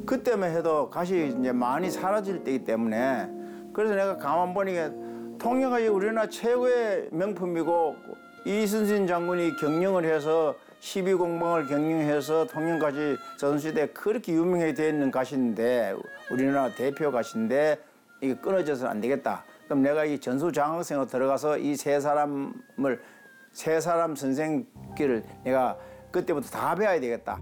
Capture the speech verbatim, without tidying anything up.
그때만 해도 가시 이제 많이 사라질 때이기 때문에 그래서 내가 가만 보니까 통영가시 우리나라 최고의 명품이고 이순신 장군이 경영을 해서 십이 공방을 경영해서 통영가시 조선시대에 그렇게 유명하게 되어 있는 가시인데 우리나라 대표 가시인데 이게 끊어져서는 안 되겠다. 그럼 내가 이 전수장학생으로 들어가서 이 세 사람을 세 사람 선생길을 내가 그때부터 다 배워야 되겠다.